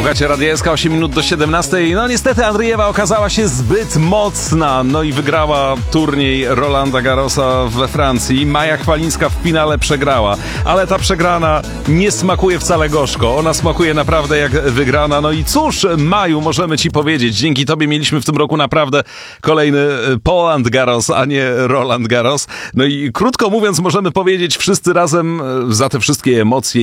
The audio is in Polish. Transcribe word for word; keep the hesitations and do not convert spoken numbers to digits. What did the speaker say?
Słuchajcie, Radia S K, osiem minut do siedemnastej. No niestety Andriejewa okazała się zbyt mocna, no i wygrała turniej Rolanda Garrosa we Francji. Maja Chwalińska w finale przegrała, ale ta przegrana nie smakuje wcale gorzko. Ona smakuje naprawdę jak wygrana. No i cóż, Maju, możemy ci powiedzieć, dzięki tobie mieliśmy w tym roku naprawdę kolejny Poland Garros, a nie Roland Garros. No i krótko mówiąc, możemy powiedzieć wszyscy razem za te wszystkie emocje